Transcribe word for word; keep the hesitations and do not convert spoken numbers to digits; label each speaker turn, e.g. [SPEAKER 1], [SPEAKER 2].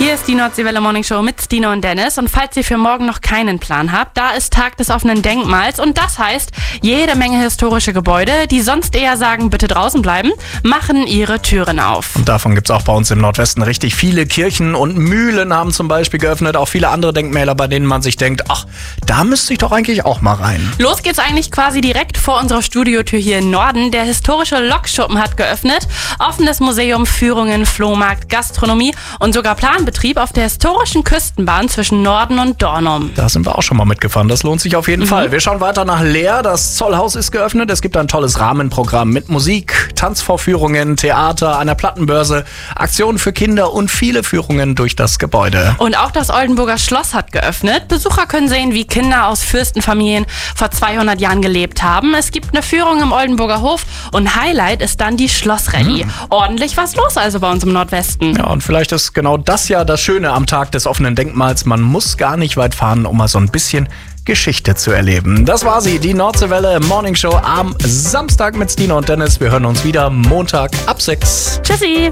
[SPEAKER 1] Hier ist die Nordseewelle Morning Show mit Stine und Dennis. Und falls ihr für morgen noch keinen Plan habt, da ist Tag des offenen Denkmals. Und das heißt, jede Menge historische Gebäude, die sonst eher sagen, bitte draußen bleiben, machen ihre Türen auf.
[SPEAKER 2] Und davon gibt's auch bei uns im Nordwesten richtig viele. Kirchen und Mühlen haben zum Beispiel geöffnet. Auch viele andere Denkmäler, bei denen man sich denkt, ach, da müsste ich doch eigentlich auch mal rein.
[SPEAKER 1] Los geht's eigentlich quasi direkt vor unserer Studiotür hier im Norden. Der historische Lokschuppen hat geöffnet. Offenes Museum, Führungen, Flohmarkt, Gastronomie und sogar Planbetrieb auf der historischen Küstenbahn zwischen Norden und Dornum.
[SPEAKER 2] Da sind wir auch schon mal mitgefahren. Das lohnt sich auf jeden mhm. Fall. Wir schauen weiter nach Leer. Das Zollhaus ist geöffnet. Es gibt ein tolles Rahmenprogramm mit Musik, Tanzvorführungen, Theater, einer Plattenbörse, Aktionen für Kinder und viele Führungen durch das Gebäude.
[SPEAKER 1] Und auch das Oldenburger Schloss hat geöffnet. Besucher können sehen, wie Kinder aus Fürstenfamilien vor zweihundert Jahren gelebt haben. Es gibt eine Führung im Oldenburger Hof und Highlight ist dann die Schlossrallye. Mhm. Ordentlich was los also bei uns im Nordwesten.
[SPEAKER 2] Ja, und vielleicht ist genau das ja das Schöne am Tag des offenen Denkmals. Man muss gar nicht weit fahren, um mal so ein bisschen Geschichte zu erleben. Das war sie, die Nordseewelle Morning Show am Samstag mit Stine und Dennis. Wir hören uns wieder Montag ab sechs.
[SPEAKER 1] Tschüssi!